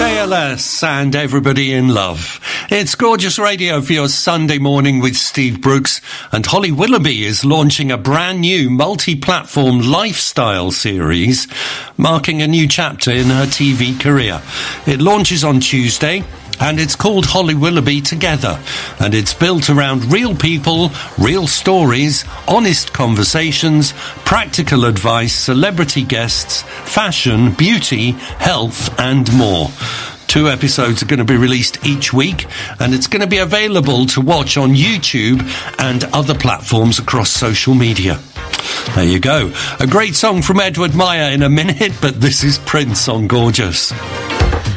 JLS and Everybody in Love. It's Gorgeous Radio for your Sunday morning with Steve Brooks, and Holly Willoughby is launching a brand new multi-platform lifestyle series, marking a new chapter in her TV career. It launches on Tuesday, and it's called Holly Willoughby Together, and it's built around real people, real stories, honest conversations, practical advice, celebrity guests, fashion, beauty, health, and more. 2 episodes are going to be released each week, and it's going to be available to watch on YouTube and other platforms across social media. There you go. A great song from Edward Meyer in a minute, but this is Prince on Gorgeous.